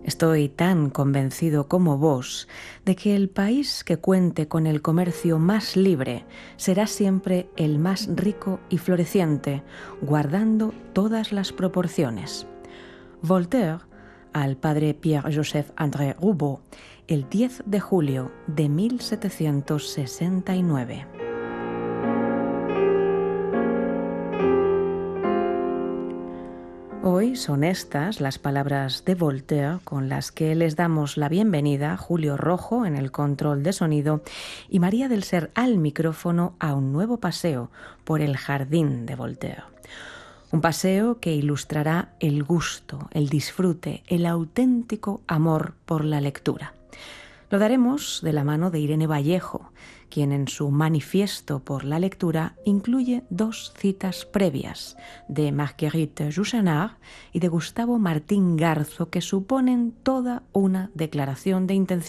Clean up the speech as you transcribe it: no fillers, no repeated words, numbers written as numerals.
Estoy tan convencido como vos de que el país que cuente con el comercio más libre será siempre el más rico y floreciente, guardando todas las proporciones. Voltaire, al padre Pierre-Joseph André Roubaud, el 10 de julio de 1769. Hoy son estas las palabras de Voltaire con las que les damos la bienvenida, Julio Rojo en el control de sonido y María del Ser al micrófono, a un nuevo paseo por el jardín de Voltaire. Un paseo que ilustrará el gusto, el disfrute, el auténtico amor por la lectura. Lo daremos de la mano de Irene Vallejo, quien en su manifiesto por la lectura incluye 2 citas previas de Marguerite Yourcenar y de Gustavo Martín Garzo que suponen toda una declaración de intenciones.